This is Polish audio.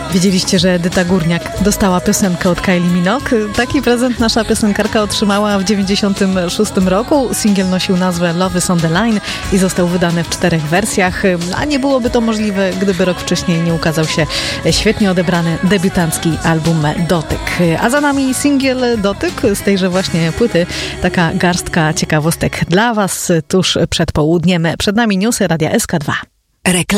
Wiedzieliście, że Edyta Górniak dostała piosenkę od Kylie Minogue? Taki prezent nasza piosenkarka otrzymała w 1996 roku. Singiel nosił nazwę Love is on the Line i został wydany w 4 wersjach, a nie byłoby to możliwe, gdyby rok wcześniej nie ukazał się świetnie odebrany debiutancki album Dotyk. A za nami singiel Dotyk z tejże właśnie płyty. Taka garstka ciekawostek dla Was tuż przed południem. Przed nami newsy Radia SK2.